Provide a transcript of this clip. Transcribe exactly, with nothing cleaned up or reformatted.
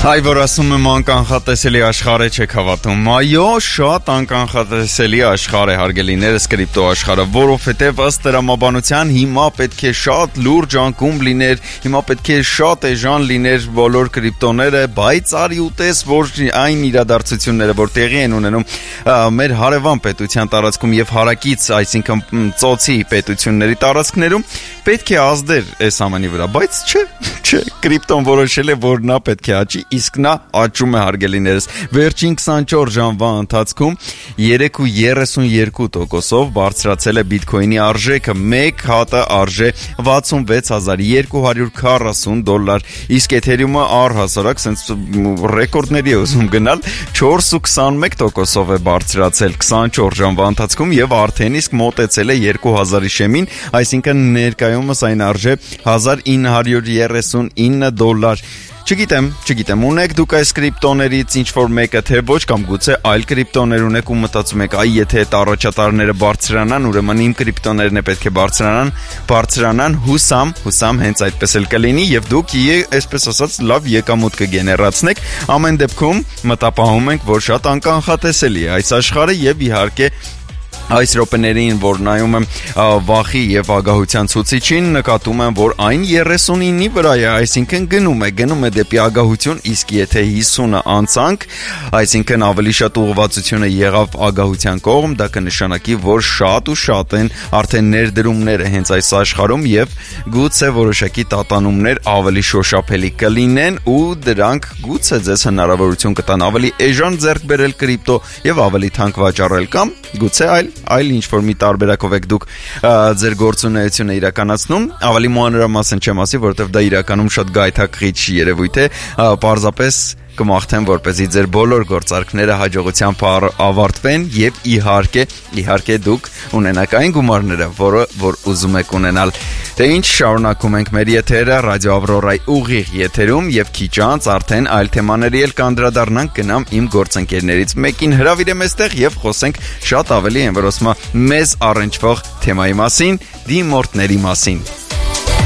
Այ որ ասում եմ անկանխատեսելի աշխարհ է չեք հավատում, այո, շատ անկանխատեսելի աշխարհ է հարգելիներս կրիպտո աշխարհը, որովհետև ըստ տրամաբանության հիմա պետք է շատ լուրջ անկում լիներ, հիմա պետք է շատ էժան լիներ բոլոր կրիպտոները, բայց արի ուտես, որ այն իրադարձությունները, որ տեղի են ունենում մեր հարևան պետության տարածքում եւ հարակից, այսինքն ծոցի պետությունների տարածքներում, պետք է ազդեր այս ամենի վրա, բայց չէ, չէ, կրիպտոն որոշել է, որ նա պետք է աճի, իսկ նա աճում է հարգելիներս։ Վերջին քսանչորս ժամվա ընթացքում երեք կόμμα երեսուն երկու տոկոսով բարձրացել է բիտքոյնի արժեքը, մեկ հատը արժե վաթսունվեց հազար երկու հարյուր քառասուն դոլար, իսկ էթերիումը առհասարակ սենց ռեկորդների է ուզում գնալ, չորս կόμμα քսանմեկ տոկոսով է բարձրացել քսանչորս ժամվա ընթացքում եւ արդեն իսկ մոտեցել է երկու հազարի շեմին, այսինքն ներկայումս այն արժե հազար ինը հարյուր երեսուն ինը դոլար։ Չգիտեմ, չգիտեմ, ունեք դուք այս կրիպտոներից ինչ-որ մեկը թե ոչ, կամ գուցե այլ կրիպտոներ ունեք ու մտածում եք, այ եթե այդ առաջատարները բարձրանան, ուրեմն իմ կրիպտոներն է պետք է բարձրանան, բարձրանան, հուսամ, հուսամ հենց այդպես էլ կլինի եւ դուք այսպես ասած լավ եկամուտ կգեներացնեք։ Ամեն դեպքում մտապահում ենք, որ շատ անկանխատեսելի է այս աշխարհը եւ իհարկե այս րոպեներին, որ նայում եմ վախի եւ ագահության ցուցիչին, նկատում եմ, որ այն երեսունինի վրա է, այսինքն գնում է, գնում է դեպի ագահություն, իսկ եթե հիսունը անցանք, այսինքն ավելի շատ ուղղվածությունը եղավ ագահության կողմ, դա կնշանակի, որ շատ ու շատ են արդեն ներդրումները հենց այս աշխարհում եւ գուցե որոշակի տատանումներ ավելի շոշափելի կլինեն ու դրանք գուցե ձեզ հնարավորություն կտան ավելի էժան ձեռք բերել կրիպտո եւ ավելի թանկ վաճառել կամ գուցե այլ այլ ինչ-որ մի տարբերակով եք դուք ձեր գործունեությունը իրականացնում, ավելի մանրամասն չեմ ասի, որովհետև դա իրականում շատ գայթակղիչ երևույթ է, պարզապես կմաղթեմ, որպեսզի ձեր բոլոր գործարքները հաջողությամբ ավարտվեն եւ իհարկե, իհարկե դուք ունենաք այն գումարները, որը որ ուզում եք ունենալ։ Դե ինչ, շարունակում ենք մեր եթերը Ռադիո Ավրորայի ուղիղ եթերում եւ քիչ անց արդեն այլ թեմաների էլ կանդրադառնանք, գնամ իմ գործընկերներից մեկին հրավիրեմ այստեղ եւ խոսենք շատ ավելի, են որ ասում մեզ առնչվող թեմայի մասին, դիմորդների մասին։